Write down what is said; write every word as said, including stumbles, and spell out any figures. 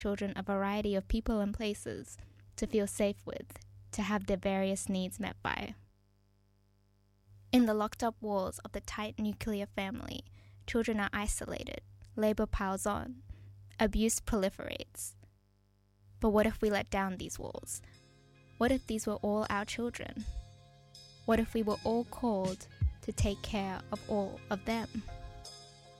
children a variety of people and places to feel safe with, to have their various needs met by. In the locked-up walls of the tight nuclear family, children are isolated, labor piles on, abuse proliferates. But what if we let down these walls? What if these were all our children? What if we were all called to take care of all of them?